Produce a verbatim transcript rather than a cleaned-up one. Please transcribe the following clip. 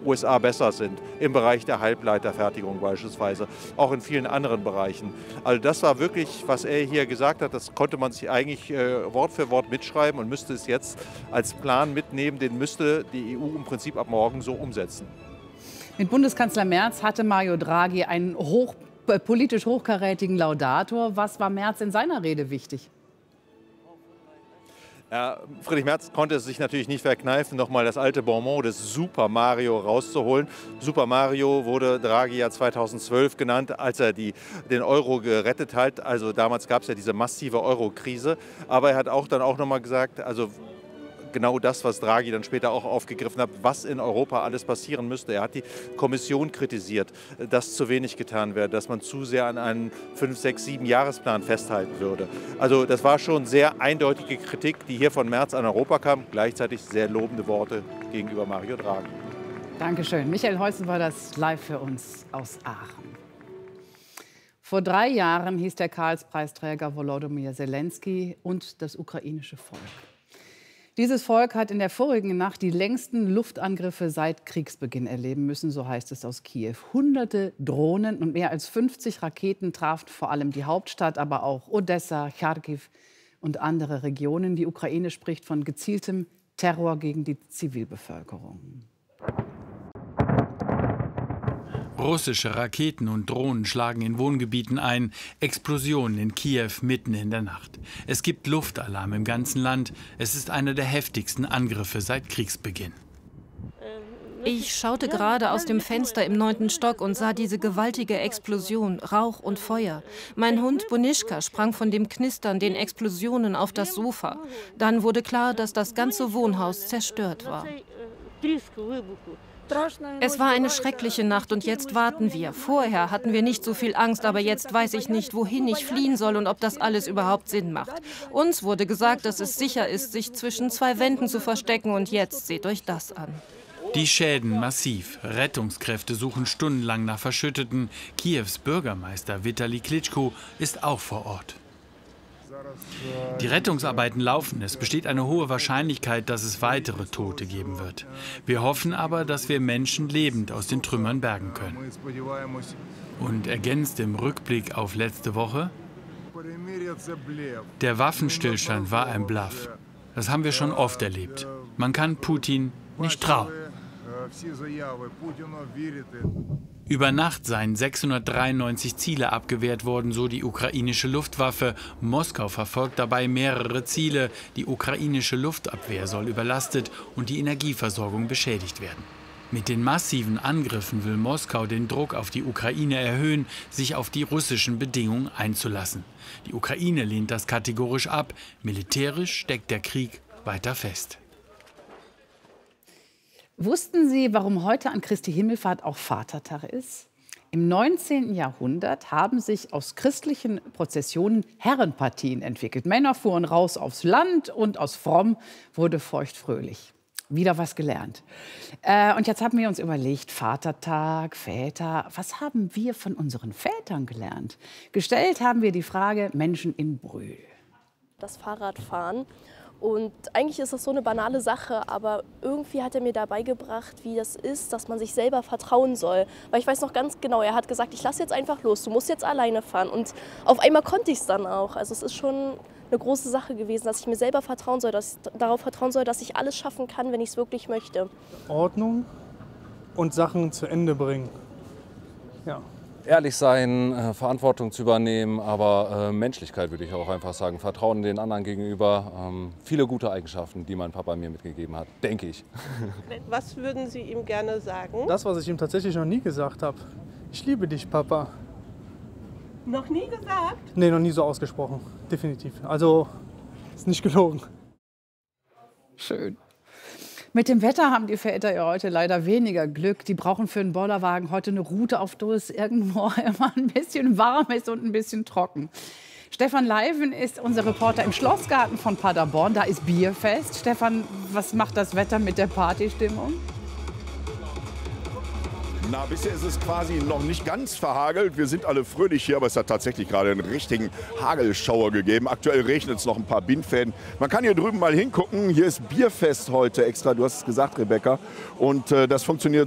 U S A besser sind, im Bereich der Halbleiterfertigung beispielsweise, auch in vielen anderen Bereichen. Also das war wirklich, was er hier gesagt hat, das konnte man sich eigentlich äh, Wort für Wort mitschreiben und müsste es jetzt als Plan mitnehmen, den müsste die E U im Prinzip ab morgen so umsetzen. Mit Bundeskanzler Merz hatte Mario Draghi einen hoch, äh, politisch hochkarätigen Laudator. Was war Merz in seiner Rede wichtig? Ja, Friedrich Merz konnte es sich natürlich nicht verkneifen, nochmal das alte Bonmot des Super Mario rauszuholen. Super Mario wurde Draghi ja zweitausendzwölf genannt, als er die, den Euro gerettet hat. Also damals gab es ja diese massive Euro-Krise. Aber er hat auch dann auch nochmal gesagt, also genau das, was Draghi dann später auch aufgegriffen hat, was in Europa alles passieren müsste. Er hat die Kommission kritisiert, dass zu wenig getan werde, dass man zu sehr an einem fünf, sechs, sieben Jahresplan festhalten würde. Also das war schon sehr eindeutige Kritik, die hier von Merz an Europa kam, gleichzeitig sehr lobende Worte gegenüber Mario Draghi. Dankeschön. Michael Heusen war das live für uns aus Aachen. Vor drei Jahren hieß der Karlspreisträger Volodymyr Zelensky und das ukrainische Volk. Dieses Volk hat in der vorigen Nacht die längsten Luftangriffe seit Kriegsbeginn erleben müssen, so heißt es aus Kiew. Hunderte Drohnen und mehr als fünfzig Raketen trafen vor allem die Hauptstadt, aber auch Odessa, Charkiw und andere Regionen. Die Ukraine spricht von gezieltem Terror gegen die Zivilbevölkerung. Russische Raketen und Drohnen schlagen in Wohngebieten ein, Explosionen in Kiew mitten in der Nacht. Es gibt Luftalarm im ganzen Land. Es ist einer der heftigsten Angriffe seit Kriegsbeginn. Ich schaute gerade aus dem Fenster im neunten Stock und sah diese gewaltige Explosion, Rauch und Feuer. Mein Hund Bonischka sprang von dem Knistern, den Explosionen auf das Sofa. Dann wurde klar, dass das ganze Wohnhaus zerstört war. Es war eine schreckliche Nacht und jetzt warten wir. Vorher hatten wir nicht so viel Angst, aber jetzt weiß ich nicht, wohin ich fliehen soll und ob das alles überhaupt Sinn macht. Uns wurde gesagt, dass es sicher ist, sich zwischen zwei Wänden zu verstecken und jetzt seht euch das an. Die Schäden massiv. Rettungskräfte suchen stundenlang nach Verschütteten. Kiews Bürgermeister Vitali Klitschko ist auch vor Ort. Die Rettungsarbeiten laufen. Es besteht eine hohe Wahrscheinlichkeit, dass es weitere Tote geben wird. Wir hoffen aber, dass wir Menschen lebend aus den Trümmern bergen können. Und ergänzt im Rückblick auf letzte Woche: Der Waffenstillstand war ein Bluff. Das haben wir schon oft erlebt. Man kann Putin nicht trauen. Über Nacht seien sechshundertdreiundneunzig Ziele abgewehrt worden, so die ukrainische Luftwaffe. Moskau verfolgt dabei mehrere Ziele. Die ukrainische Luftabwehr soll überlastet und die Energieversorgung beschädigt werden. Mit den massiven Angriffen will Moskau den Druck auf die Ukraine erhöhen, sich auf die russischen Bedingungen einzulassen. Die Ukraine lehnt das kategorisch ab. Militärisch steckt der Krieg weiter fest. Wussten Sie, warum heute an Christi Himmelfahrt auch Vatertag ist? Im neunzehnten Jahrhundert haben sich aus christlichen Prozessionen Herrenpartien entwickelt. Männer fuhren raus aufs Land und aus fromm wurde feuchtfröhlich. Wieder was gelernt. Äh, und jetzt haben wir uns überlegt, Vatertag, Väter, was haben wir von unseren Vätern gelernt? Gestellt haben wir die Frage Menschen in Brühl. Das Fahrradfahren. Und eigentlich ist das so eine banale Sache, aber irgendwie hat er mir da beigebracht, wie das ist, dass man sich selber vertrauen soll. Weil ich weiß noch ganz genau, er hat gesagt, ich lasse jetzt einfach los, du musst jetzt alleine fahren. Und auf einmal konnte ich es dann auch. Also es ist schon eine große Sache gewesen, dass ich mir selber vertrauen soll, dass ich darauf vertrauen soll, dass ich alles schaffen kann, wenn ich es wirklich möchte. Ordnung und Sachen zu Ende bringen. Ja. Ehrlich sein, äh, Verantwortung zu übernehmen, aber äh, Menschlichkeit würde ich auch einfach sagen. Vertrauen den anderen gegenüber. Ähm, viele gute Eigenschaften, die mein Papa mir mitgegeben hat, denke ich. Was würden Sie ihm gerne sagen? Das, was ich ihm tatsächlich noch nie gesagt habe. Ich liebe dich, Papa. Noch nie gesagt? Nee, noch nie so ausgesprochen. Definitiv. Also, ist nicht gelogen. Schön. Mit dem Wetter haben die Väter ja heute leider weniger Glück. Die brauchen für einen Bollerwagen heute eine Route, auf der es irgendwo immer ein bisschen warm ist und ein bisschen trocken. Stefan Leiven ist unser Reporter im Schlossgarten von Paderborn. Da ist Bierfest. Stefan, was macht das Wetter mit der Partystimmung? Na, bisher ist es quasi noch nicht ganz verhagelt. Wir sind alle fröhlich hier, aber es hat tatsächlich gerade einen richtigen Hagelschauer gegeben. Aktuell regnet es noch ein paar Bindfäden. Man kann hier drüben mal hingucken. Hier ist Bierfest heute extra. Du hast es gesagt, Rebecca. Und äh, das funktioniert